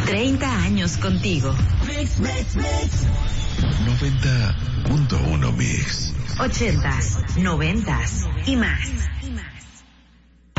30 años contigo. Mix, mix, mix. 90.1 Mix. 80s, 90s y más.